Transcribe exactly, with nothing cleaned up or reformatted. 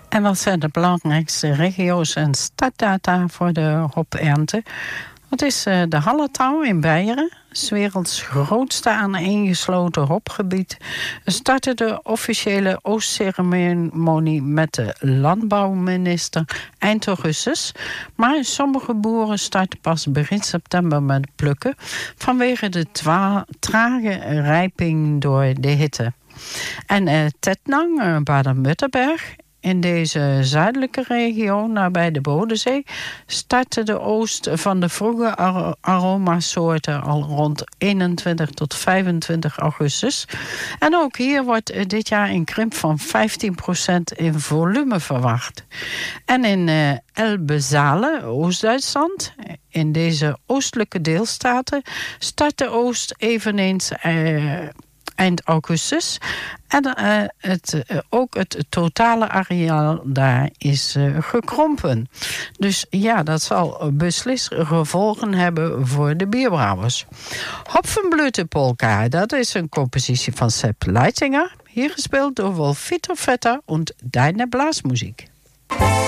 En wat zijn de belangrijkste regio's en startdata voor de hopernte? Dat is uh, de Hallertau in Beieren, 's werelds grootste aaneengesloten hopgebied. Startte de officiële oostceremonie met de landbouwminister eind augustus. Maar sommige boeren starten pas begin september met plukken vanwege de twa- trage rijping door de hitte. En uh, Tettnang, uh, Baden-Württemberg, in deze zuidelijke regio, nabij de Bodensee, startte de oogst van de vroege ar- aromasoorten al rond eenentwintig tot vijfentwintig augustus. En ook hier wordt dit jaar een krimp van vijftien procent in volume verwacht. En in uh, Elbe-Zalen, Oost-Duitsland, in deze oostelijke deelstaten, start de oogst eveneens Uh, eind augustus. En uh, het, uh, ook het totale areaal daar is uh, gekrompen. Dus ja, dat zal beslist gevolgen hebben voor de bierbrouwers. Hopfenblütenpolka, dat is een compositie van Sepp Leitinger. Hier gespeeld door Wolfito Vetter en Deine Blasmusik.